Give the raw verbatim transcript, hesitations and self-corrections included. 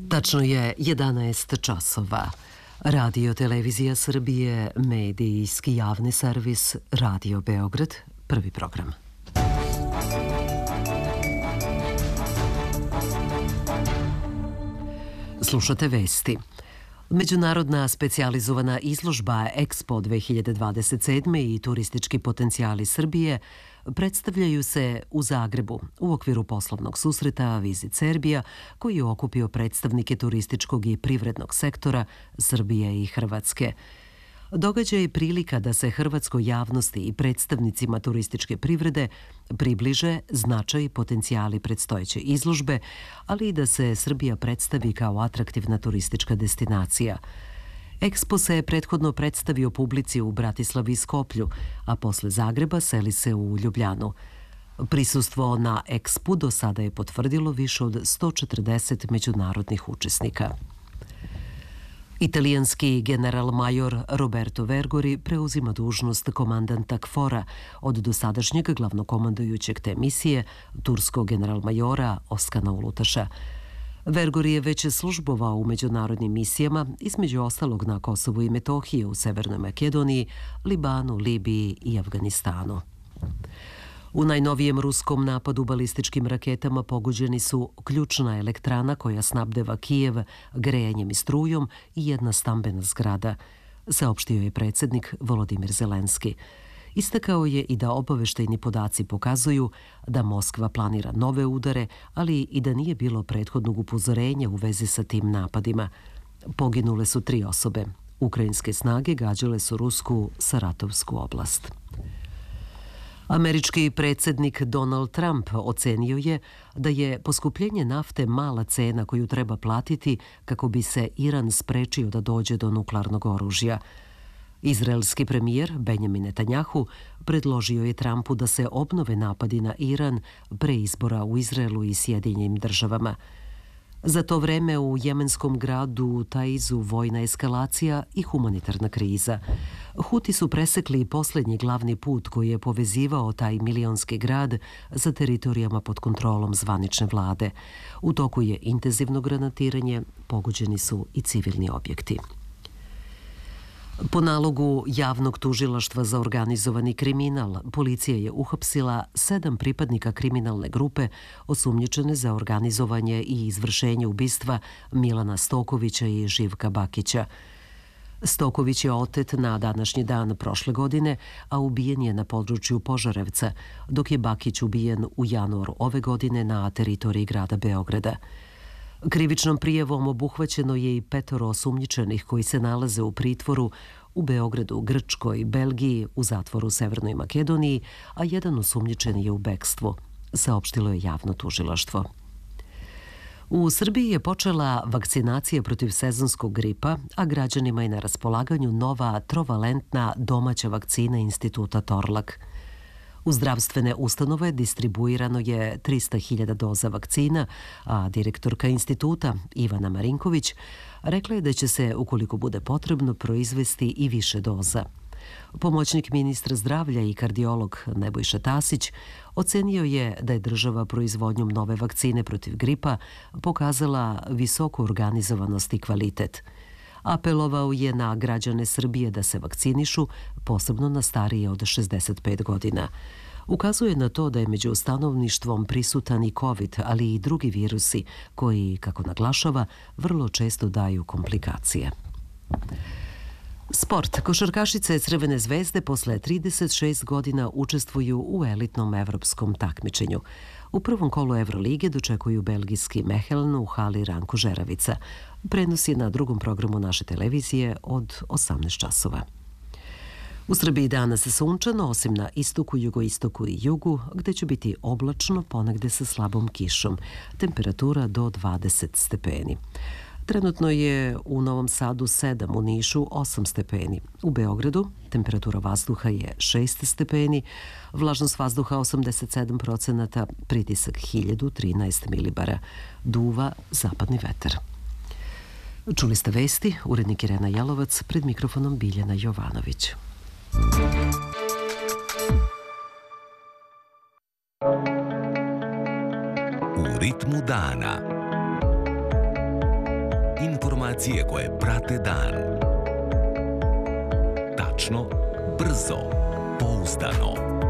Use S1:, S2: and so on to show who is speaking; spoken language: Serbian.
S1: Tačno je jedanaest časova. Radio Televizija Srbije, medijski javni servis Radio Beograd, prvi program. Slušate vesti. Međunarodna specijalizovana izložba Expo dve hiljade dvadeset sedme i turistički potencijali Srbije predstavljaju se u Zagrebu u okviru poslovnog susreta Visit Serbia, koji je okupio predstavnike turističkog i privrednog sektora Srbije i Hrvatske. Događaj je prilika da se hrvatskoj javnosti i predstavnicima turističke privrede približe značaj i potencijali predstojeće izložbe, ali i da se Srbija predstavi kao atraktivna turistička destinacija. Expo se prethodno predstavio publici u Bratislavi i Skoplju, a posle Zagreba seli se u Ljubljanu. Prisustvo na Expu do sada je potvrdilo više od sto četrdeset međunarodnih učesnika. Italijanski general-major Roberto Vergori preuzima dužnost komandanta KFOR-a od dosadašnjeg glavnokomandujućeg te misije, turskog general-majora Oskana Ulutaša. Vergori je već službovao u međunarodnim misijama, između ostalog na Kosovu i Metohiji, u Severnoj Makedoniji, Libanu, Libiji i Afganistanu. U najnovijem ruskom napadu balističkim raketama pogođeni su ključna elektrana koja snabdeva Kijev grejanjem i strujom i jedna stambena zgrada, saopštio je predsjednik Volodimir Zelenski. Istakao je i da obaveštajni podaci pokazuju da Moskva planira nove udare, ali i da nije bilo prethodnog upozorenja u vezi sa tim napadima. Poginule su tri osobe. Ukrajinske snage gađale su rusku Saratovsku oblast. Američki predsjednik Donald Trump ocenio je da je poskupljenje nafte mala cena koju treba platiti kako bi se Iran sprečio da dođe do nuklearnog oružja. Izraelski premijer Benjamin Netanjahu predložio je Trumpu da se obnove napadi na Iran pre izbora u Izraelu i Sjedinjenim državama. Za to vreme u jemenskom gradu Taizu vojna eskalacija i humanitarna kriza. Huti su presekli posljednji glavni put koji je povezivao taj milionski grad sa teritorijama pod kontrolom zvanične vlade. U toku je intenzivno granatiranje, pogođeni su i civilni objekti. Po nalogu javnog tužilaštva za organizovani kriminal, policija je uhapsila sedam pripadnika kriminalne grupe osumnjičene za organizovanje i izvršenje ubistva Milana Stokovića i Živka Bakića. Stoković je otet na današnji dan prošle godine, a ubijen je na području Požarevca, dok je Bakić ubijen u januaru ove godine na teritoriji grada Beograda. Krivičnom prijavom obuhvaćeno je i petoro osumnjičenih koji se nalaze u pritvoru u Beogradu, Grčkoj, Belgiji, u zatvoru u Severnoj Makedoniji, a jedan osumnjičen je u bekstvu, saopštilo je javno tužilaštvo. U Srbiji je počela vakcinacija protiv sezonskog gripa, a građanima je na raspolaganju nova trovalentna domaća vakcina Instituta Torlak. U zdravstvene ustanove distribuirano je trista hiljada doza vakcina, a direktorka instituta Ivana Marinković rekla je da će se, ukoliko bude potrebno, proizvesti i više doza. Pomoćnik ministra zdravlja i kardiolog Nebojša Tasić ocenio je da je država proizvodnjom nove vakcine protiv gripa pokazala visoku organizovanost i kvalitet. Apelovao je na građane Srbije da se vakcinišu, posebno na starije od šezdeset pet godina. Ukazuje na to da je među stanovništvom prisutan i COVID, ali i drugi virusi koji, kako naglašava, vrlo često daju komplikacije. Sport. Košarkašice Crvene zvezde posle trideset šest godina učestvuju u elitnom evropskom takmičenju. U prvom kolu Evrolige dočekuju belgijski Mechelen u hali Ranko Žeravica. Prenos je na drugom programu naše televizije od osamnaest časova. U Srbiji danas sunčano, osim na istoku, jugoistoku i jugu, gde će biti oblačno, ponegde sa slabom kišom. Temperatura do dvadeset stepeni. Trenutno je u Novom Sadu sedam, u Nišu osam stepeni. U Beogradu temperatura vazduha je šest stepeni, vlažnost vazduha osamdeset sedam procenata, pritisak hiljadu trinaest milibara. Duva zapadni vetar. Čuli ste vesti, urednik Irena Jelovac, pred mikrofonom Biljana Jovanović.
S2: U ritmu dana. Informacije koje prate dan. Tačno, brzo, pouzdano.